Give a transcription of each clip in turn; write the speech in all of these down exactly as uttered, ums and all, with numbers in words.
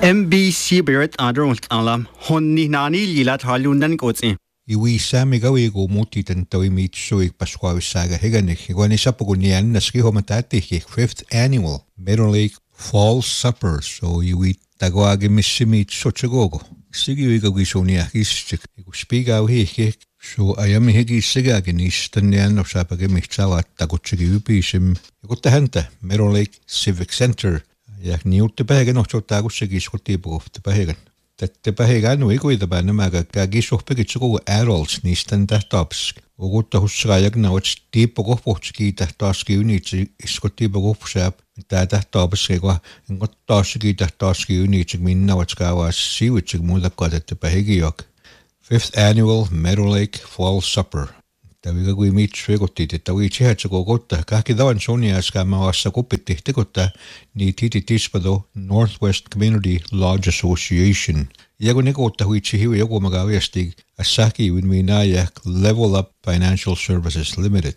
M B C Barrett Adron Alam Honni Nani Lila Talundan Gotsi. Iwi samigawi go muti tantawi meet suik pasquawi saga higanik when isapogunian naski homatati fifth annual Meadow Lake Fall Supper so iwi tagwagi missimit sochagogo. Sigi wiga gishonia histik spiga hi so ayami higi sigagin istanian of sapage michawa tagochigi upisim gotahanta Meadow Lake Civic Center. Jak niutte päigen on ottaa kun sekin skotti puhuttu päigen. Tätä päigen on ikuita päin mä kägi sohpekit suku adults niistä tähtaps. Ogutta hussa jak nauts tiippo kohpohtski tähtaski unitsi skotti puhupsap. Tää tähtaps keko engot taaskin tähtaski unitsi minna vatskawa siwitsi muuta katetta päigiok. Fifth annual Meadow Lake Fall Supper. Tämä kui mitsi kotti että kui chihatsa kokotta kaikki tavan sonia skama vasta kupitti tekotta ni titi tispado Northwest Community Lodge Association. Ja kun nekotta huitsi hiu joku maga viesti asaki win minaya Level Up Financial Services Limited.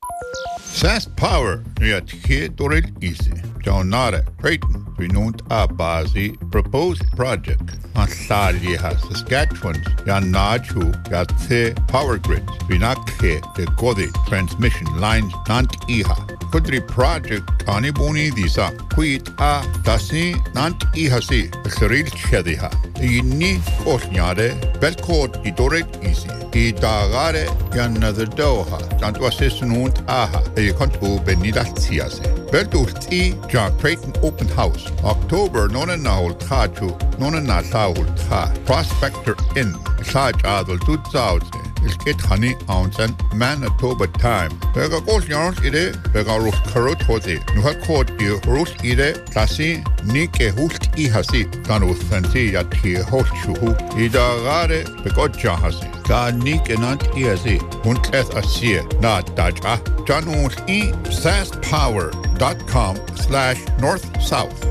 Fast Power ja tjetoril isi. Jaunare Creighton vinunt abasi proposed project. Ansalliha Saskatchewan ja Nachu ja te power grids vinakhe de godi transmission lines nant iha. Kudri project anibuni disa kuit a tasi nant ihasi khril chadiha. Inni osnyare belkod idoril isi. I dagare ja another doha. Tantwasis nunt aha. E kontu benidatiase. Beldulti ja Creighton Open House. October nona naul thachu nona na saul tha. Prospector Inn. Saj adol tutsauze. Ilket hani ounsan Manitoba time. Bega kos yarns ide bega rus karot hote. Nuha kod i rus ide tasi nike hult ihasi. Kanu thansi ya ti holchuhu. Ida gare begot jahasi. Ka nike nant ihasi. Hunteth asie na daja. Janus e fastpower.com slash north south.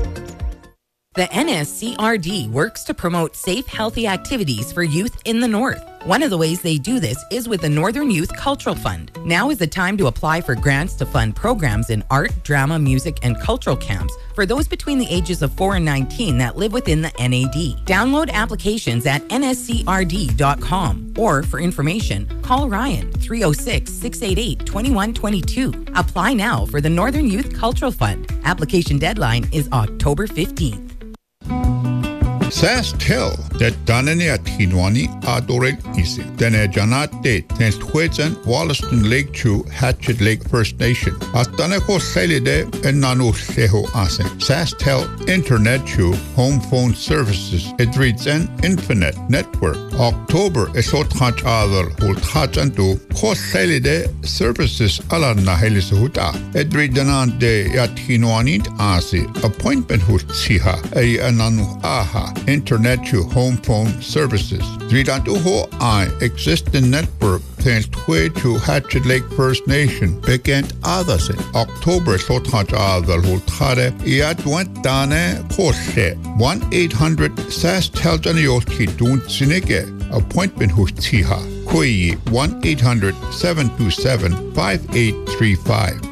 The N S C R D works to promote safe, healthy activities for youth in the North. One of the ways they do this is with the Northern Youth Cultural Fund. Now is the time to apply for grants to fund programs in art, drama, music, and cultural camps for those between the ages of four and nineteen that live within the N A D. Download applications at N S C R D dot com or for information, call Ryan three oh six, six eight eight, two one two two. Apply now for the Northern Youth Cultural Fund. Application deadline is October fifteenth. Sas tell that Danani at Hinwani Adorel Isi. Dene Janate tens Twedzen Wollaston Lake Chew Hatchet Lake First Nation. At Daneko Selide and Nanu Seho Asen. Sas tell Internet Chew Home Phone Services. It reads an Infinite Network. October Esot Hach Adel Hult Hachantu Kos Selide Services Alarna Helisuhuta. It reads an de Yat Hinwani Asi. Appointment Hult Siha. A Ananu Aha. Internet to home phone services. Dridantuho I existing network thanks to Hatchet Lake First Nation began others in October Sothaj Adal Hultare Iat went Dane Koshe one eight hundred Sas Teljanioski Dun Sineke appointment Hustiha Kui one eight hundred seven two seven five eight three five.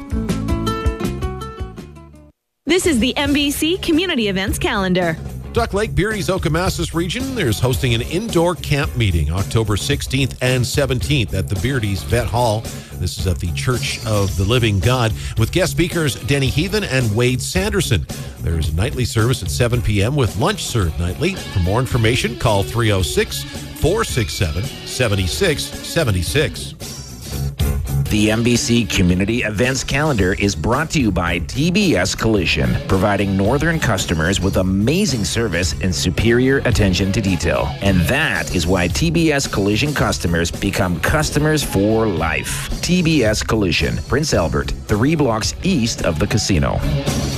This is the M B C Community Events Calendar. Duck Lake, Beardy's Okemos region is hosting an indoor camp meeting October sixteenth and seventeenth at the Beardy's Vet Hall. This is at the Church of the Living God with guest speakers Denny Heathen and Wade Sanderson. There is a nightly service at seven p.m. with lunch served nightly. For more information, call three oh six, four six seven, seven six seven six. The M B C Community Events Calendar is brought to you by T B S Collision, providing northern customers with amazing service and superior attention to detail. And that is why T B S Collision customers become customers for life. T B S Collision, Prince Albert, three blocks east of the casino.